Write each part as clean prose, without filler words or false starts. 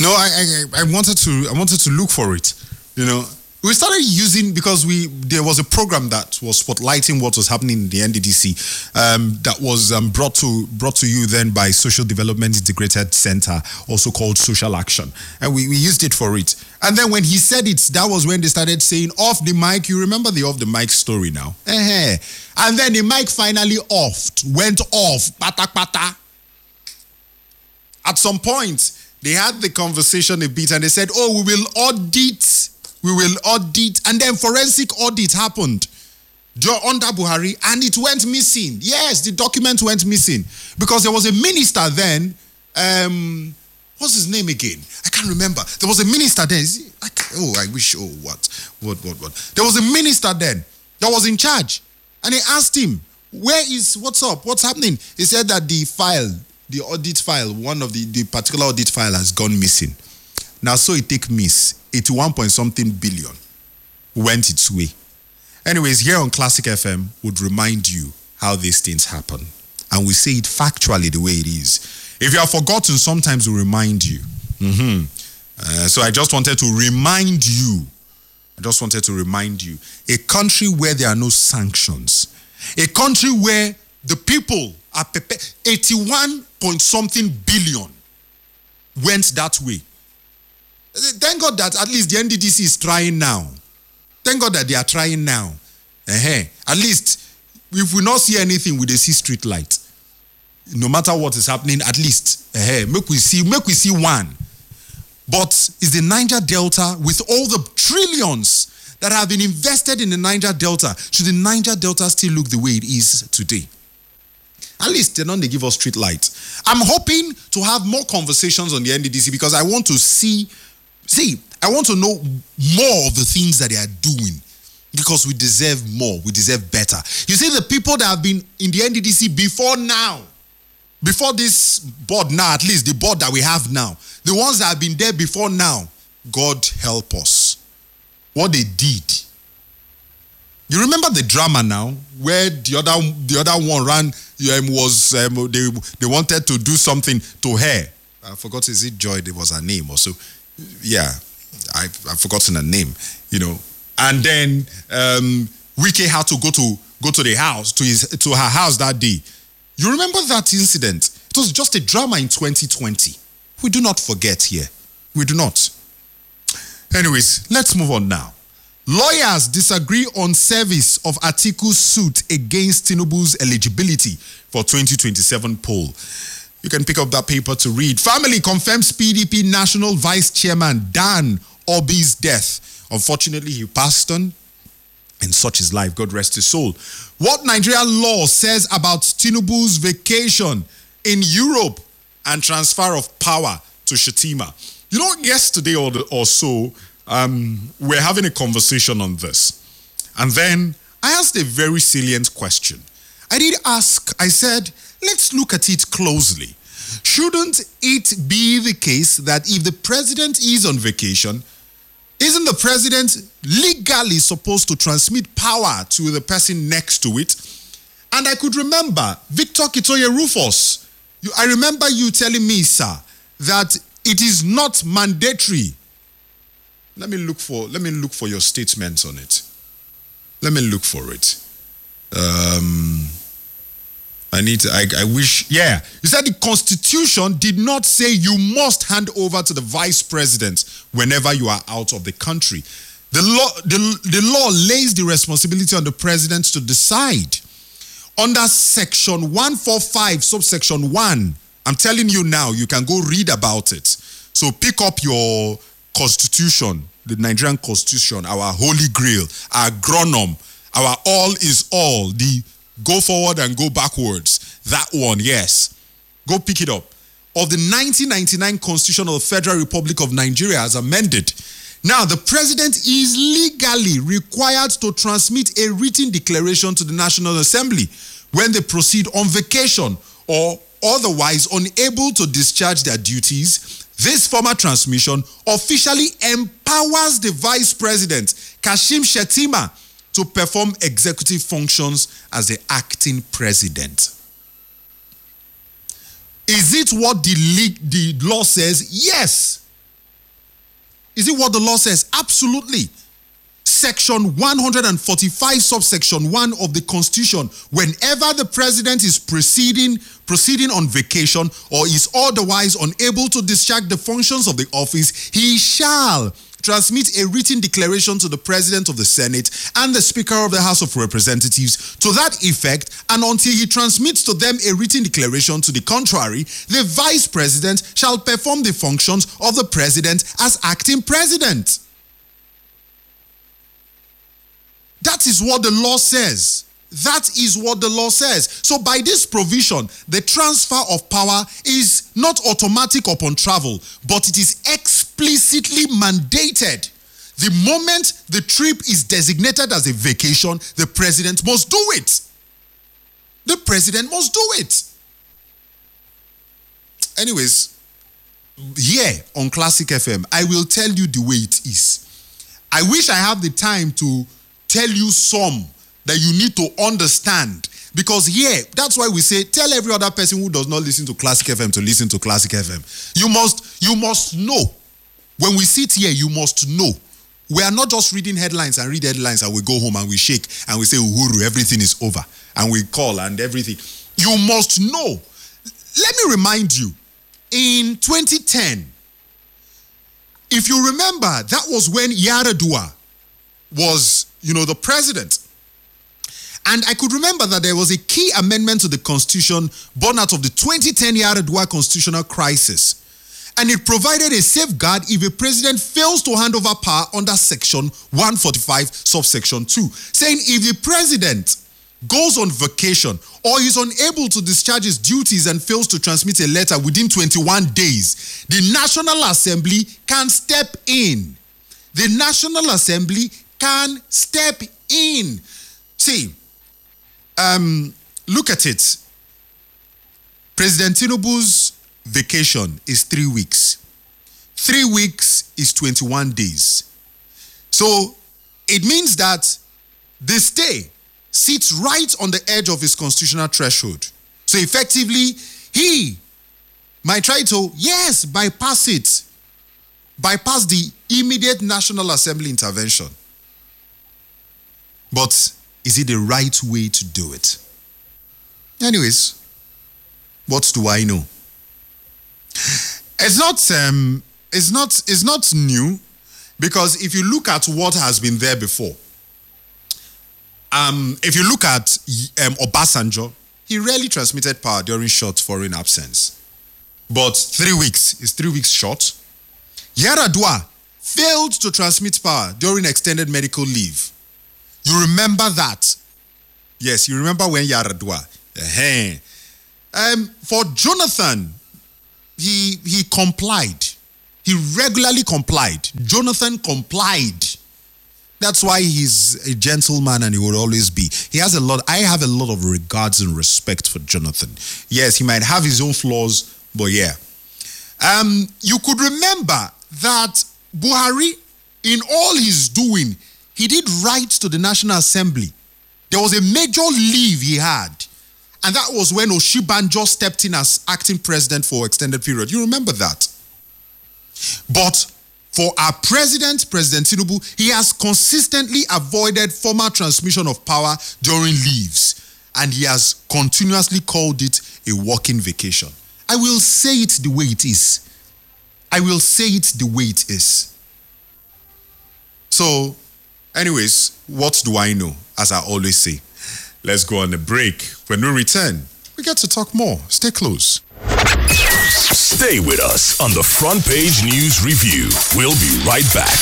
No, I wanted to look for it. You know, we started using because there was a program that was spotlighting what was happening in the NDDC that was brought to you then by Social Development Integrated Center, also called Social Action, and we used it for it. And then when he said it, that was when they started saying off the mic. You remember the off the mic story now? And then the mic finally went off. Pata pata. At some point, they had the conversation a bit and they said, oh, we will audit. And then forensic audit happened under Buhari and it went missing. Yes, the document went missing because there was a minister then. What's his name again? I can't remember. There was a minister then. There was a minister then that was in charge. And they asked him, what's up? What's happening? He said that the audit file, one of the particular audit file has gone missing. Now, so it take miss. 81 point something billion went its way. Anyways, here on Classic FM would remind you how these things happen. And we say it factually the way it is. If you have forgotten, sometimes we remind you. So I just wanted to remind you. A country where there are no sanctions. A country where the people are 81 point something billion went that way. Thank God that at least the NDDC is trying now. Thank God that they are trying now. At least, if we not see anything, we see street light. No matter what is happening, at least, make we see one. But is the Niger Delta, with all the trillions that have been invested in the Niger Delta, should the Niger Delta still look the way it is today? At least they don't give us street light. I'm hoping to have more conversations on the NDDC because I want to I want to know more of the things that they are doing because we deserve more, we deserve better. You see, the people that have been in the NDDC before this board now, at least the board that we have now, the ones that have been there before now, God help us. What they did. You remember the drama now where the other one ran they wanted to do something to her. I forgot, is it Joy? There was her name also. Yeah, I've forgotten her name, And then Wike had to go to the house, to her house that day. You remember that incident? It was just a drama in 2020. We do not forget here. We do not. Anyways, let's move on now. Lawyers disagree on service of Atiku's suit against Tinubu's eligibility for 2027 poll. You can pick up that paper to read. Family confirms PDP National Vice Chairman Dan Obi's death. Unfortunately, he passed on, and such is life. God rest his soul. What Nigerian law says about Tinubu's vacation in Europe and transfer of power to Shettima. Yesterday or so, we're having a conversation on this. And then I asked a very salient question. I said, let's look at it closely. Shouldn't it be the case that if the president is on vacation, isn't the president legally supposed to transmit power to the person next to it? And I could remember Victor Kitoye Rufus. I remember you telling me, sir, that it is not mandatory. Let me look for your statements on it. Let me look for it. I wish, yeah. You said the Constitution did not say you must hand over to the vice president whenever you are out of the country. The law lays the responsibility on the president to decide. Under section 145, subsection 1, I'm telling you now, you can go read about it. So pick up your Constitution, the Nigerian Constitution, our holy grail, our agronom, our all is all, the go forward and go backwards. That one, yes. Go pick it up. Of the 1999 Constitution of the Federal Republic of Nigeria as amended. Now, the president is legally required to transmit a written declaration to the National Assembly when they proceed on vacation or otherwise unable to discharge their duties. This formal transmission officially empowers the Vice President, Kashim Shettima, to perform executive functions as the acting president. Is it what the law says? Yes. Is it what the law says? Absolutely. Section 145, subsection 1 of the Constitution, whenever the president is proceeding on vacation or is otherwise unable to discharge the functions of the office, he shall transmit a written declaration to the President of the Senate and the Speaker of the House of Representatives to that effect, and until he transmits to them a written declaration to the contrary, the Vice President shall perform the functions of the President as acting President. That is what the law says. That is what the law says. So by this provision, the transfer of power is not automatic upon travel, but it is explicitly mandated. The moment the trip is designated as a vacation, the president must do it. The president must do it. Anyways, here on Classic FM, I will tell you the way it is. I wish I have the time to tell you some that you need to understand, because here, that's why we say, tell every other person who does not listen to Classic FM to listen to Classic FM. You must know. When we sit here, you must know. We are not just reading headlines and read headlines and we go home and we shake and we say, Uhuru, everything is over. And we call and everything. You must know. Let me remind you, in 2010, if you remember, that was when Yar'Adua was, the president. And I could remember that there was a key amendment to the Constitution born out of the 2010 Yar'Adua constitutional crisis. And it provided a safeguard if a president fails to hand over power under Section 145, subsection 2, saying if the president goes on vacation or is unable to discharge his duties and fails to transmit a letter within 21 days, the National Assembly can step in. The National Assembly can step in. See, look at it. President Tinubu's vacation is 3 weeks. 3 weeks is 21 days. So it means that the stay sits right on the edge of his constitutional threshold. So effectively, he might try to, bypass it. Bypass the immediate National Assembly intervention. But is it the right way to do it? Anyways, what do I know? It's not new, because if you look at what has been there before, if you look at Obasanjo, he rarely transmitted power during short foreign absence. But 3 weeks is 3 weeks short. Yar'Adua failed to transmit power during extended medical leave. You remember that? Yes, you remember when Yar'Adua. For Jonathan, he complied. He regularly complied. Jonathan complied. That's why he's a gentleman and he will always be. I have a lot of regards and respect for Jonathan. Yes, he might have his own flaws, but yeah. You could remember that Buhari, in all his doing, he did write to the National Assembly. There was a major leave he had. And that was when Oshibanjo stepped in as acting president for extended period. You remember that? But for our president, President Tinubu, he has consistently avoided formal transmission of power during leaves. And he has continuously called it a working vacation. I will say it the way it is. So, anyways, what do I know? As I always say, let's go on a break. When we return, we get to talk more. Stay close. Stay with us on the Front Page News Review. We'll be right back.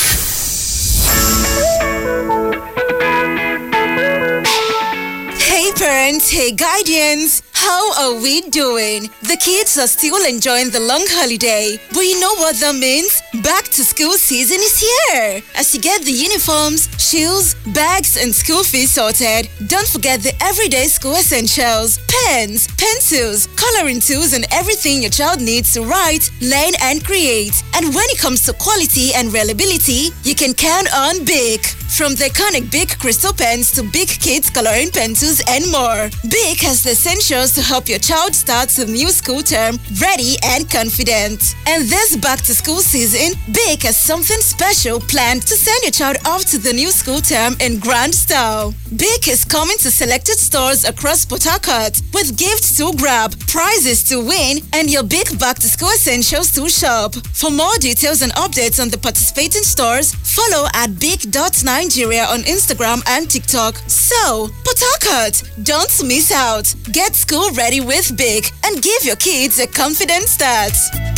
Hey parents, hey guardians, how are we doing? The kids are still enjoying the long holiday, but you know what that means? Back to school season is here. As you get the uniforms, shoes, bags, and school fees sorted, don't forget the everyday school essentials, pens, pencils, coloring tools, and everything your child needs to write, learn, and create. And And when it comes to quality and reliability, you can count on BIC. From the iconic BIC crystal pens to BIC kids coloring pencils and more, BIC has the essentials to help your child start the new school term ready and confident. And this back-to-school season, BIC has something special planned to send your child off to the new school term in grand style. BIC is coming to selected stores across Port Harcourt with gifts to grab, prizes to win, and your BIC back-to-school essentials to shop. For more details and updates on the participating stores, follow at BIC.Nigeria on Instagram and TikTok. So, Port Harcourt, don't miss out. Get school ready with BIC and give your kids a confident start.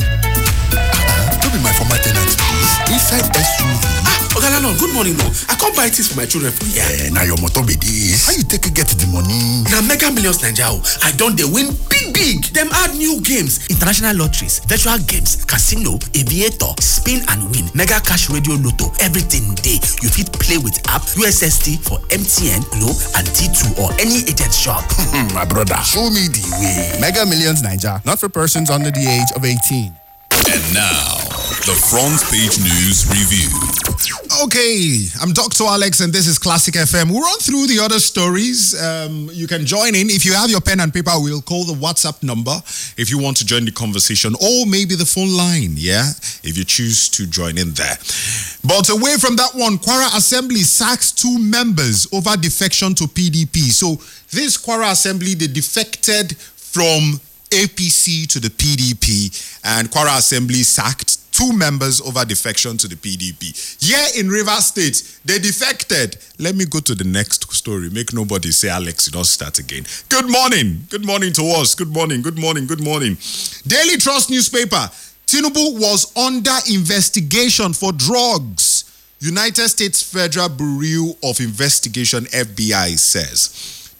Don't be my former tenant, please. Inside SUV. Ogalano, good morning, no. I can't buy things for my children for here. Now your motor be this. How you take it get the money? Now Mega Millions Nigeria, I don't they win big. Them add new games, international lotteries, virtual games, casino, aviator, spin and win, mega cash radio lotto, everything day. You fit play with app, USSD for MTN, Glo, and T2 or any agent shop. My brother, show me the way. Mega Millions Nigeria, not for persons under the age of 18. And now, the Front Page News Review. Okay, I'm Dr. Alex and this is Classic FM. We'll run through the other stories. You can join in. If you have your pen and paper, we'll call the WhatsApp number if you want to join the conversation, or maybe the phone line, yeah, if you choose to join in there. But away from that one, Kwara Assembly sacks 2 members over defection to PDP. So this Kwara Assembly, they defected from APC to the PDP, and Kwara Assembly sacked 2 members over defection to the PDP. Here in Rivers State, they defected. Let me go to the next story. Make nobody say, Alex, you don't start again. Good morning. Good morning to us. Good morning. Good morning. Good morning. Daily Trust newspaper. Tinubu was under investigation for drugs. United States Federal Bureau of Investigation, FBI, says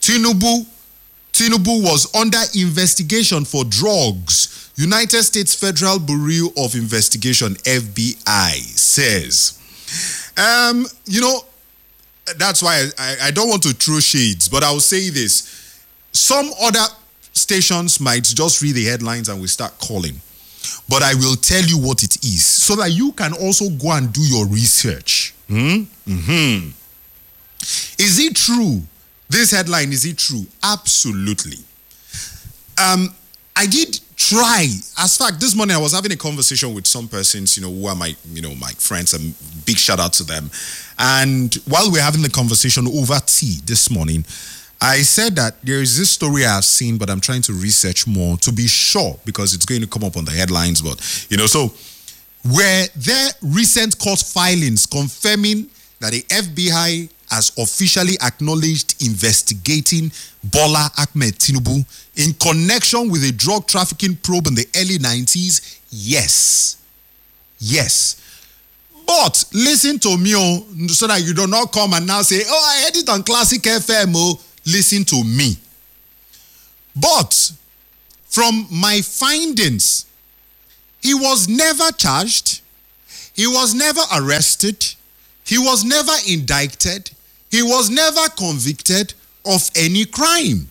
Tinubu was under investigation for drugs. United States Federal Bureau of Investigation, FBI, says. That's why I don't want to throw shades, but I will say this. Some other stations might just read the headlines and we start calling. But I will tell you what it is so that you can also go and do your research. Is it true? This headline, is it true? Absolutely. I did try. As fact, this morning I was having a conversation with some persons, who are my friends, and big shout out to them. And while we're having the conversation over tea this morning, I said that there is this story I've seen, but I'm trying to research more to be sure because it's going to come up on the headlines. But, so were there recent court filings confirming that the FBI has officially acknowledged investigating Bola Ahmed Tinubu in connection with a drug trafficking probe in the early 90s? Yes. But listen to me, so that you do not come and now say, I heard it on Classic FM. Listen to me. But from my findings, he was never charged. He was never arrested. He was never indicted. He was never convicted of any crime.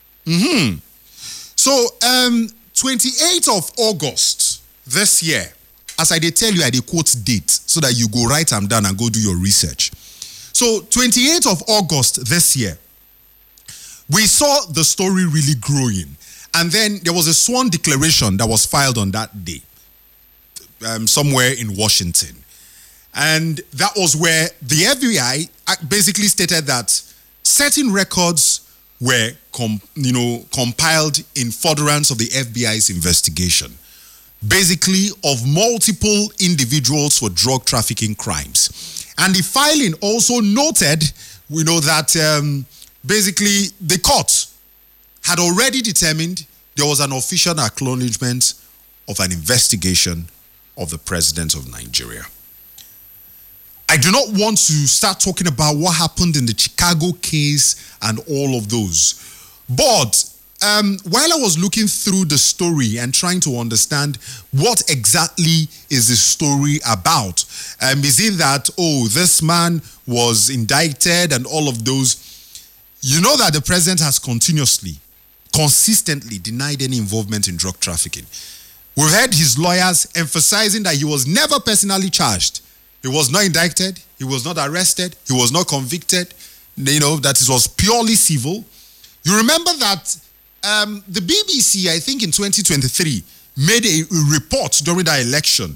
So, 28th of August this year, as I did tell you, I did quote date so that you go write them down and go do your research. So, 28th of August this year, we saw the story really growing. And then there was a sworn declaration that was filed on that day, somewhere in Washington. And that was where the FBI basically stated that certain records were compiled in furtherance of the FBI's investigation, basically of multiple individuals for drug trafficking crimes. And the filing also noted, that basically the court had already determined there was an official acknowledgement of an investigation of the president of Nigeria. I do not want to start talking about what happened in the Chicago case and all of those. But while I was looking through the story and trying to understand what exactly is the story about, is it that, this man was indicted and all of those, that the president has consistently denied any involvement in drug trafficking. We've heard his lawyers emphasizing that he was never personally charged. He was not indicted. He was not arrested. He was not convicted. That it was purely civil. You remember that the BBC, I think in 2023, made a report during that election,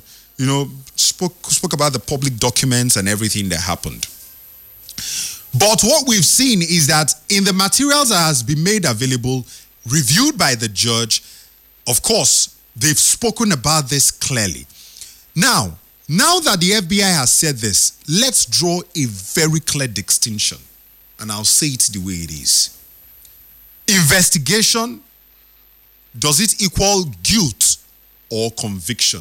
spoke about the public documents and everything that happened. But what we've seen is that in the materials that has been made available, reviewed by the judge, of course, they've spoken about this clearly. Now that the FBI has said this, let's draw a very clear distinction. And I'll say it the way it is. Investigation, does it equal guilt or conviction?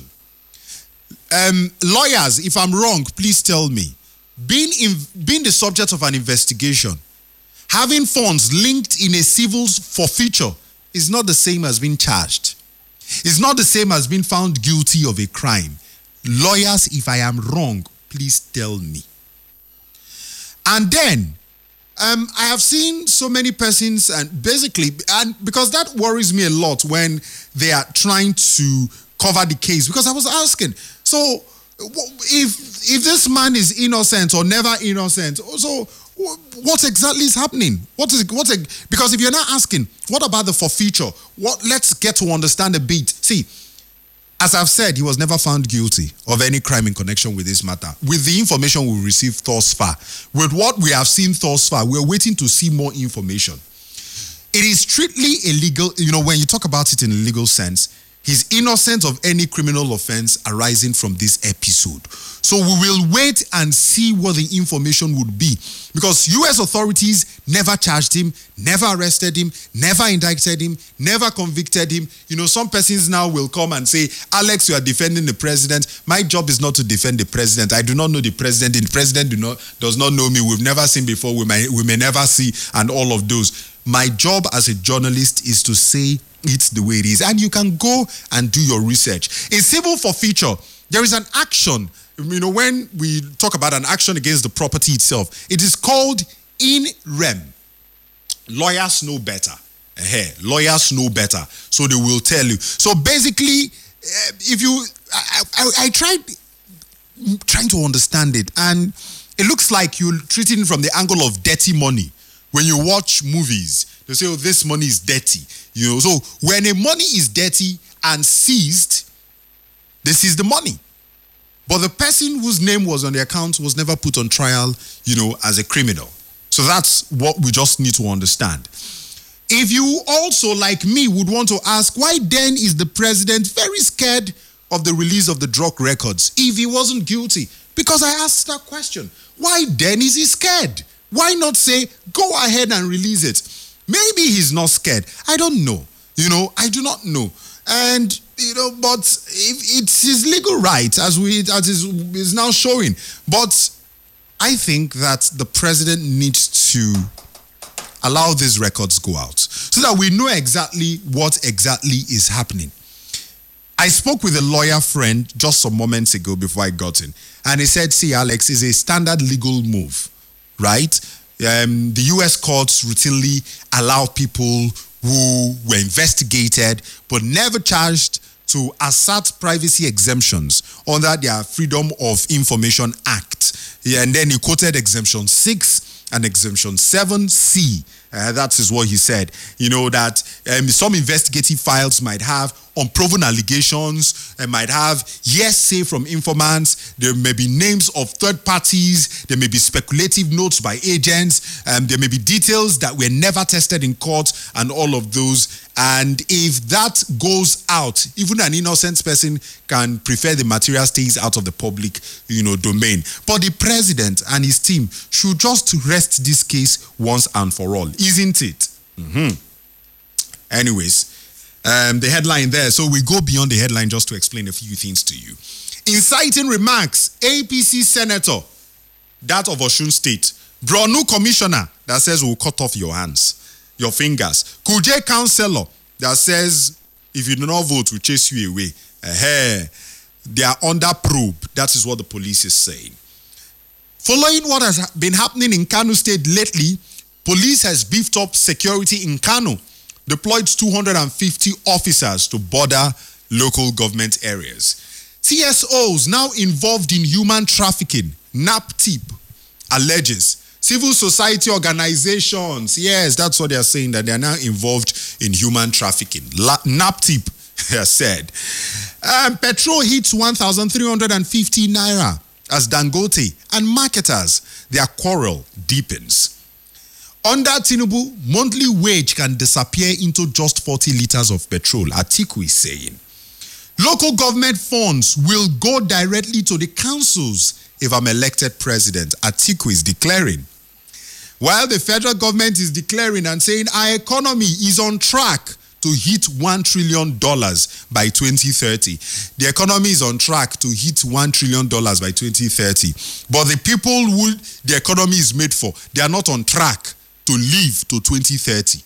Lawyers, if I'm wrong, please tell me. Being the subject of an investigation, having funds linked in a civil forfeiture is not the same as being charged. It's not the same as being found guilty of a crime. Lawyers, if I am wrong, please tell me. And then, I have seen so many persons, and because that worries me a lot when they are trying to cover the case, because I was asking, so if this man is innocent or never innocent, so what exactly is happening? Because if you're not asking, what about the forfeiture? Let's get to understand a bit. See, as I've said, he was never found guilty of any crime in connection with this matter. With the information we received thus far, with what we have seen thus far, we're waiting to see more information. It is strictly illegal, when you talk about it in a legal sense, he's innocent of any criminal offense arising from this episode. So we will wait and see what the information would be. Because U.S. authorities never charged him, never arrested him, never indicted him, never convicted him. Some persons now will come and say, Alex, you are defending the president. My job is not to defend the president. I do not know the president. The president does not know me. We've never seen before. We may never see, and all of those. My job as a journalist is to say it's the way it is. And you can go and do your research. In civil forfeiture, there is an action. When we talk about an action against the property itself, it is called in rem. Lawyers know better. Lawyers know better. So they will tell you. So basically, I tried trying to understand it, and it looks like you're treating it from the angle of dirty money. When you watch movies, they say, this money is dirty. So when a money is dirty and seized, they seize the money. But the person whose name was on the account was never put on trial, as a criminal. So that's what we just need to understand. If you also, like me, would want to ask, why then is the president very scared of the release of the drug records if he wasn't guilty? Because I asked that question. Why then is he scared? Why not say, go ahead and release it? Maybe he's not scared. I don't know. I do not know. And, but if it's his legal right, as is now showing. But I think that the president needs to allow these records go out so that we know exactly what exactly is happening. I spoke with a lawyer friend just some moments ago before I got in, and he said, see, Alex, is a standard legal move, right? The U.S. courts routinely allow people who were investigated but never charged to assert privacy exemptions under their Freedom of Information Act. And then he quoted Exemption 6 and Exemption 7C. That is what he said. That some investigative files might have unproven allegations, might have hearsay from informants. There may be names of third parties. There may be speculative notes by agents. There may be details that were never tested in court and all of those. And if that goes out, even an innocent person can prefer the material stays out of the public, domain. But the president and his team should just rest this case once and for all, isn't it? Anyways, the headline there. So we go beyond the headline just to explain a few things to you. Inciting remarks, APC senator, that of Osun State, Borno commissioner that says we'll cut off your hands, your fingers. Kuje councillor that says if you do not vote, we'll chase you away. They are under probe. That is what the police is saying. Following what has been happening in Kano State lately, police has beefed up security in Kano, deployed 250 officers to border local government areas. TSOs now involved in human trafficking, NAPTIP, alleges. Civil society organizations, yes, that's what they are saying, that they are now involved in human trafficking. NAPTIP has said. Petrol hits 1,350 naira as Dangote and marketers, their quarrel deepens. Under Tinubu, monthly wage can disappear into just 40 liters of petrol, Atiku is saying. Local government funds will go directly to the councils if I'm elected president, Atiku is declaring. While the federal government is declaring and saying our economy is on track to hit $1 trillion by 2030. The economy is on track to hit $1 trillion by 2030. But the people who the economy is made for, they are not on track to live to 2030.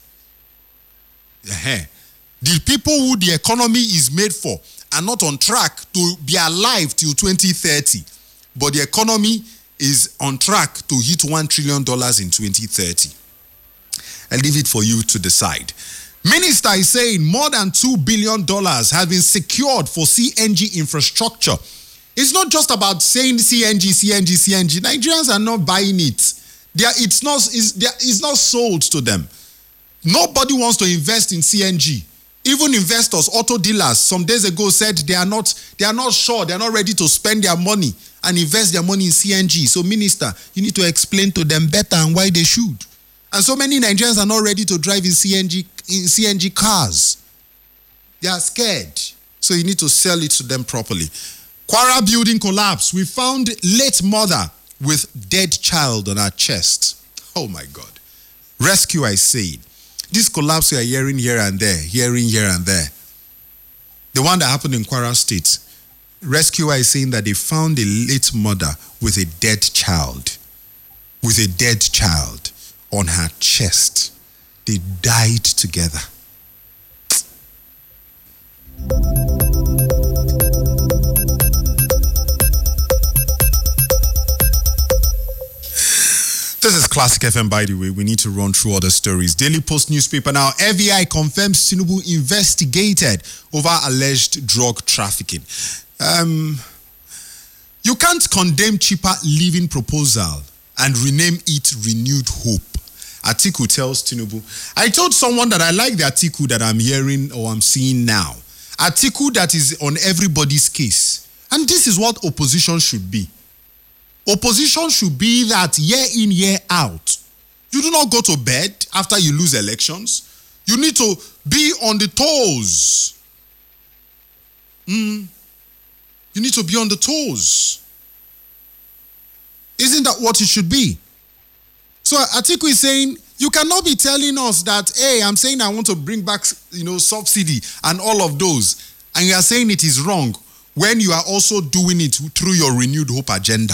The people who the economy is made for are not on track to be alive till 2030. But the economy is on track to hit $1 trillion in 2030. I leave it for you to decide. Minister is saying more than $2 billion have been secured for CNG infrastructure. It's not just about saying CNG. Nigerians are not buying it. It's not sold to them. Nobody wants to invest in CNG. Even investors, auto dealers, some days ago said they are not sure, they are not ready to spend their money and invest their money in CNG. So, Minister, you need to explain to them better and why they should. And so many Nigerians are not ready to drive in CNG cars. They are scared. So you need to sell it to them properly. Kwara building collapse. We found late mother with dead child on her chest. Oh my God. Rescue, I say. This collapse we are hearing here and there. The one that happened in Kwara State. Rescue is saying that they found a late mother with a dead child. On her chest. They died together. This is Classic FM, by the way. We need to run through other stories. Daily Post newspaper now. FBI confirms Tinubu investigated over alleged drug trafficking. You can't condemn cheaper living proposal and rename it Renewed Hope. Atiku tells Tinubu. I told someone that I like the Atiku that I'm hearing or I'm seeing now. Atiku that is on everybody's case. And this is what opposition should be. Opposition should be that year in, year out. You do not go to bed after you lose elections. You need to be on the toes. You need to be on the toes. Isn't that what it should be? So Atiku is saying, you cannot be telling us that, hey, I'm saying I want to bring back, subsidy and all of those, and you are saying it is wrong when you are also doing it through your Renewed Hope agenda.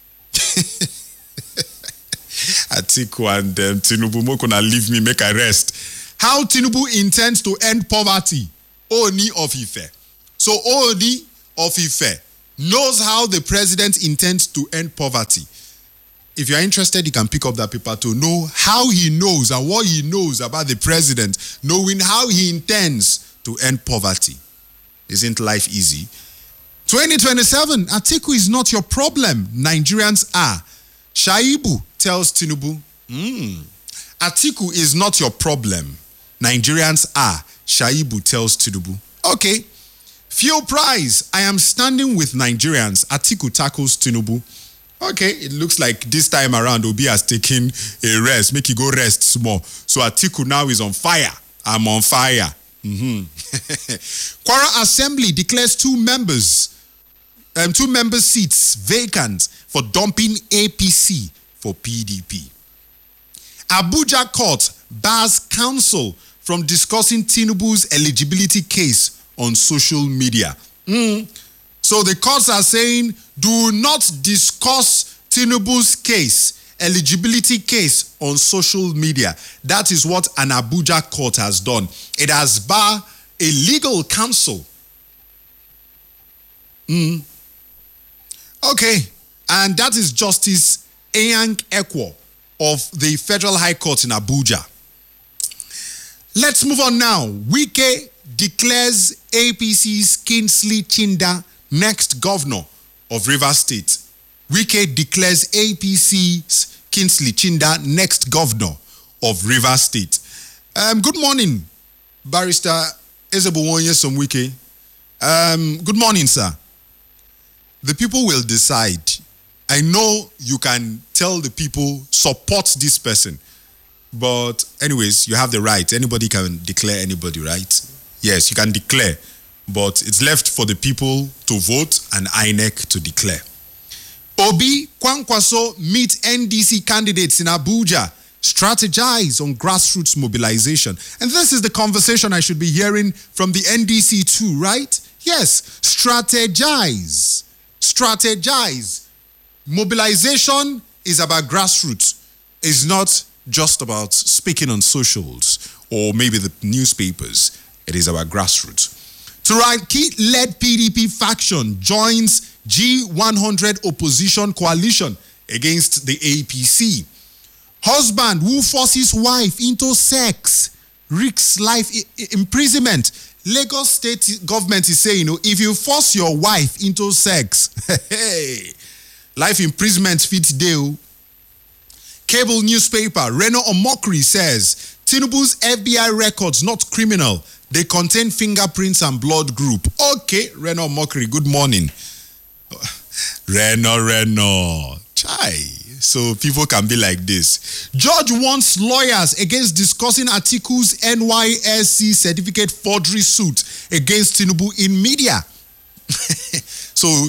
Atiku and Tinubu, Mokona leave me, make I rest. How Tinubu intends to end poverty? Oni of Ife. So Oni of Ife knows how the president intends to end poverty. If you're interested, you can pick up that paper to know how he knows and what he knows about the president, knowing how he intends to end poverty. Isn't life easy? 2027, Atiku is not your problem. Nigerians are. Shaibu tells Tinubu, Atiku is not your problem. Nigerians are. Shaibu tells Tinubu. Okay. Fuel price. I am standing with Nigerians. Atiku tackles Tinubu. Okay, it looks like this time around Obi has taken a rest. Make you go rest small. So Atiku now is on fire. I'm on fire. Kwara Assembly declares two member seats vacant for dumping APC for PDP. Abuja court bars counsel from discussing Tinubu's eligibility case on social media. So the courts are saying, do not discuss Tinubu's case, eligibility case on social media. That is what an Abuja court has done. It has barred a legal counsel. Okay, and that is Justice Eyang Ekwo of the Federal High Court in Abuja. Let's move on now. Wike declares APC's Kingsley Chinda next governor of Rivers State. Wike declares APC's Kingsley Chinda next governor of Rivers State. Good morning, Barrister Ezebowonye Somwike. Good morning, sir. The people will decide. I know you can tell the people, support this person. But anyways, you have the right. Anybody can declare anybody, right? Yes, you can declare. But it's left for the people to vote and INEC to declare. Obi Kwankwaso meet NDC candidates in Abuja, strategize on grassroots mobilization. And this is the conversation I should be hearing from the NDC too, right? Yes, strategize. Strategize. Mobilization is about grassroots. It's not just about speaking on socials or maybe the newspapers. It is about grassroots. Turaki-led PDP faction joins G100 opposition coalition against the APC. Husband who forces wife into sex risks life imprisonment. Lagos state government is saying, if you force your wife into sex, hey, life imprisonment fit deal. Cable newspaper Reno Omokri says Tinubu's FBI records not criminal. They contain fingerprints and blood group. Okay, Reno Omokri, good morning. Reno. Chai. So people can be like this. Judge wants lawyers against discussing Atiku's NYSC certificate forgery suit against Tinubu in media. So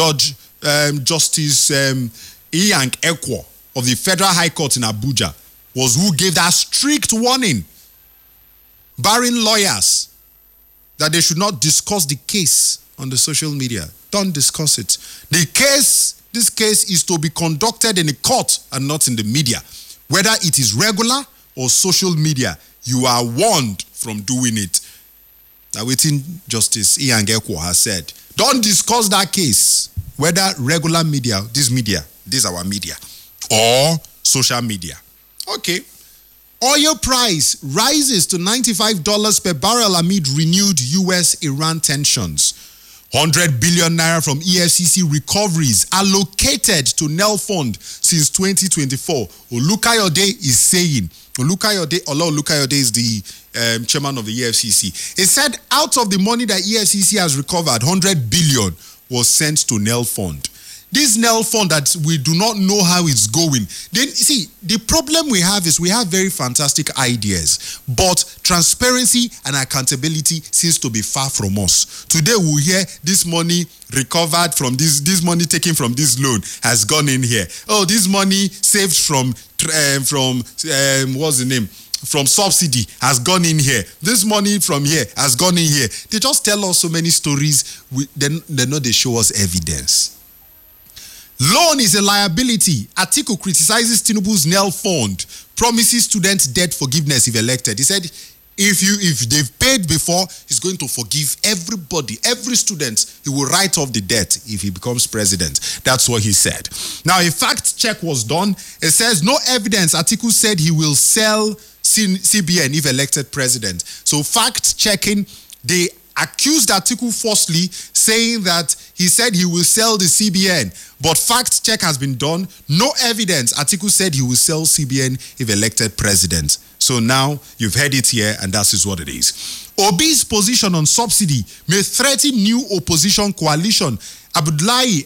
Justice Iyank Ekwo of the Federal High Court in Abuja was who gave that strict warning, barring lawyers, that they should not discuss the case on the social media. Don't discuss it. This case is to be conducted in a court and not in the media. Whether it is regular or social media, you are warned from doing it. Now, waiting Justice Iyank Ekwo has said, don't discuss that case, whether regular media, this is our media, or social media. Okay. Oil price rises to $95 per barrel amid renewed US-Iran tensions. 100 billion naira from EFCC recoveries allocated to NEL Fund since 2024. Olukayode is saying, Ola Olukayode is the chairman of the EFCC. He said out of the money that EFCC has recovered, 100 billion was sent to NEL Fund. This NEL Fund that we do not know how it's going. Then see, the problem we have is we have very fantastic ideas, but transparency and accountability seems to be far from us. Today we'll hear this money recovered from this money taken from this loan has gone in here. Oh, this money saved from what's the name? From subsidy has gone in here. This money from here has gone in here. They just tell us so many stories. They show us evidence. Loan is a liability. Atiku criticizes Tinubu's NEL Fund, promises student debt forgiveness if elected. He said, if they've paid before, he's going to forgive everybody, every student. He will write off the debt if he becomes president. That's what he said. Now, a fact check was done. It says no evidence. Atiku said he will sell CBN if elected president. So fact checking, they accused Atiku falsely, saying that he said he will sell the CBN. But fact check has been done. No evidence. Atiku said he will sell CBN if elected president. So now you've heard it here, and that is what it is. Obi's position on subsidy may threaten new opposition coalition. Abdullahi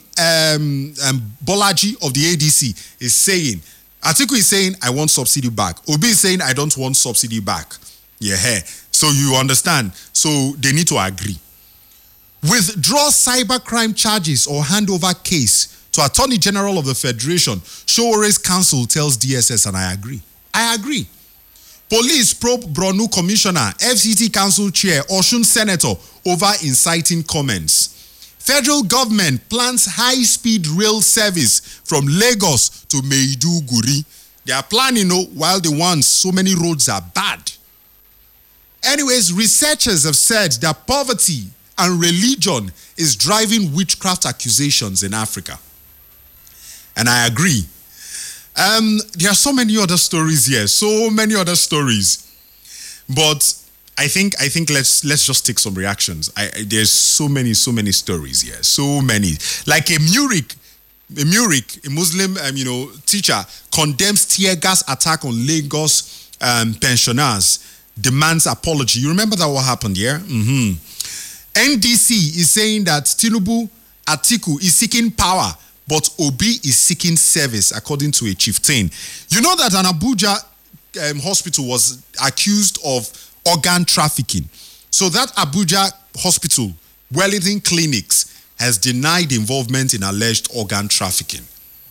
Bolaji of the ADC is saying, Atiku is saying, I want subsidy back. Obi is saying, I don't want subsidy back. Yeah. So you understand. So they need to agree. Withdraw cybercrime charges or handover case to Attorney General of the Federation. Showore's counsel tells DSS, and I agree. Police probe Borno Commissioner, FCT Council Chair, Osun Senator over inciting comments. Federal government plans high-speed rail service from Lagos to Maiduguri. They are planning, while the ones, so many roads are bad. Anyways, researchers have said that poverty and religion is driving witchcraft accusations in Africa. And I agree. There are so many other stories here, But I think let's just take some reactions. There's so many stories here, so many. Like a Murik, a Muslim teacher condemns tear gas attack on Lagos pensioners, demands apology. You remember that what happened here? NDC is saying that Tinubu Atiku is seeking power, but Obi is seeking service, according to a chieftain. You know that an Abuja hospital was accused of organ trafficking. So that Abuja hospital, Wellington Clinics, has denied involvement in alleged organ trafficking.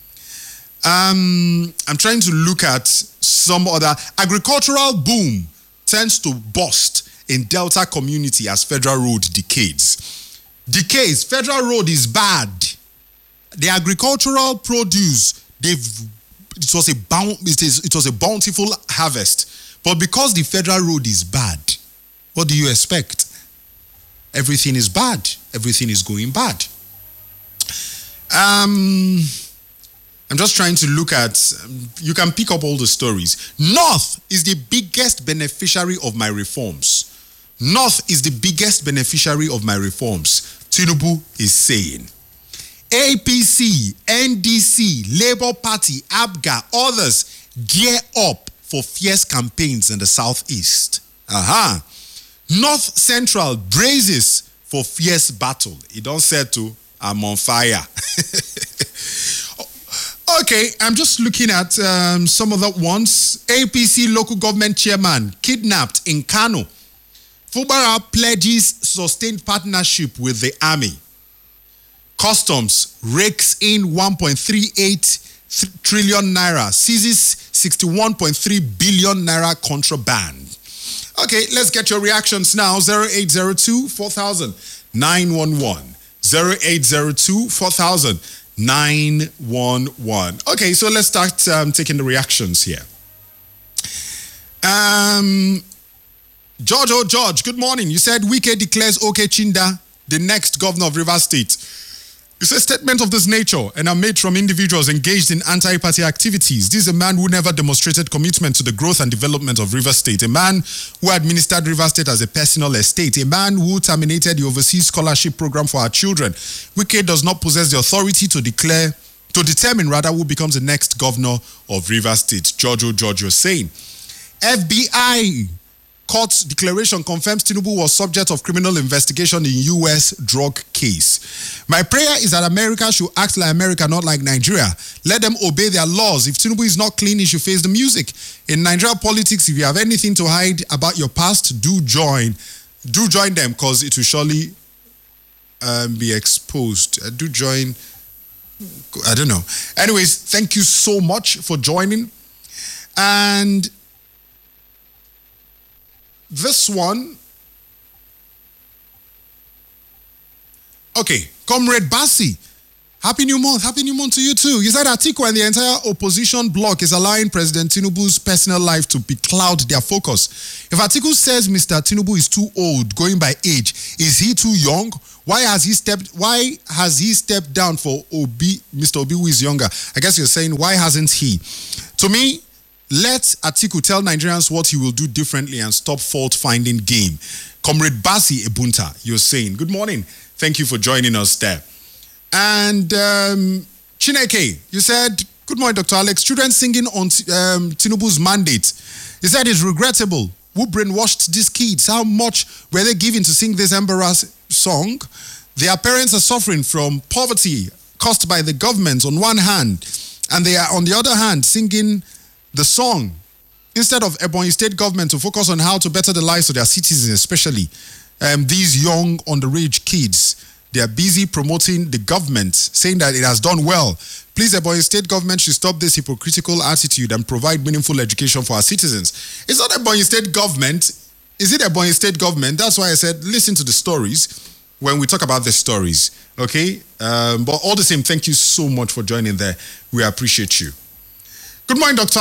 I'm trying to look at some other. Agricultural boom tends to bust in Delta community as Federal Road decays. Federal Road is bad. The agricultural produce, it was a bountiful harvest. But because the Federal Road is bad, what do you expect? Everything is bad. Everything is going bad. I'm just trying to look at, you can pick up all the stories. North is the biggest beneficiary of my reforms. North is the biggest beneficiary of my reforms, Tinubu is saying. APC, NDC, Labour Party, ABGA, others gear up for fierce campaigns in the southeast. North Central braces for fierce battle. He don't say to, I'm on fire. Okay, I'm just looking at some other ones. APC local government chairman kidnapped in Kano. Fubara pledges sustained partnership with the army. Customs rakes in 1.38 trillion naira, seizes 61.3 billion naira contraband. Okay, let's get your reactions now. 0802 4000 911. 0802 4000 911. Okay, so let's start taking the reactions here. George, good morning. You said Wike declares Okechinda the next governor of Rivers State. You said statement of this nature and are made from individuals engaged in anti-party activities. This is a man who never demonstrated commitment to the growth and development of Rivers State, a man who administered Rivers State as a personal estate, a man who terminated the overseas scholarship program for our children. Wike does not possess the authority to determine who becomes the next governor of Rivers State. George was saying. FBI court declaration confirms Tinubu was subject of criminal investigation in U.S. drug case. My prayer is that America should act like America, not like Nigeria. Let them obey their laws. If Tinubu is not clean, he should face the music. In Nigeria politics, if you have anything to hide about your past, do join them, because it will surely be exposed. Do join. I don't know. Anyways, thank you so much for joining. And this one, okay, Comrade Bassi, happy new month to you too. You said Atiku and the entire opposition bloc is allowing President Tinubu's personal life to becloud their focus. If Atiku says Mr. Tinubu is too old, going by age, is he too young? Why has he stepped down for Mr. Obi, who is younger? I guess you're saying, why hasn't he? To me, let Atiku tell Nigerians what he will do differently and stop fault-finding game. Comrade Basi Ebunta, you're saying. Good morning. Thank you for joining us there. And Chineke, you said, good morning, Dr. Alex. Children singing on Tinubu's mandate. He said it's regrettable. Who brainwashed these kids? How much were they given to sing this embarrassing song? Their parents are suffering from poverty caused by the government on one hand, and they are on the other hand singing the song instead of Ebonyi State government to focus on how to better the lives of their citizens, especially these young underage kids. They are busy promoting the government, saying that it has done well. Please, Ebonyi State government should stop this hypocritical attitude and provide meaningful education for our citizens. It's not Ebonyi State government. Is it Ebonyi State government? That's why I said listen to the stories when we talk about the stories, okay? But all the same, thank you so much for joining there. We appreciate you. Good morning, Dr.